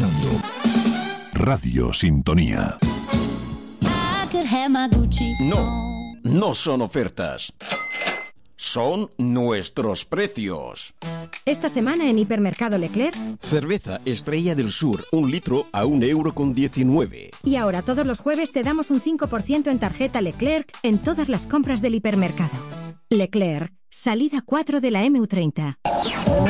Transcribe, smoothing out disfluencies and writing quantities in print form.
escuchando Radio Sintonía. No son ofertas. Son nuestros precios. Esta semana en Hipermercado Leclerc. Cerveza Estrella del Sur, 1 litro a 1,19 €. Y ahora todos los jueves te damos un 5% en tarjeta Leclerc en todas las compras del hipermercado. Leclerc, salida 4 de la MU30.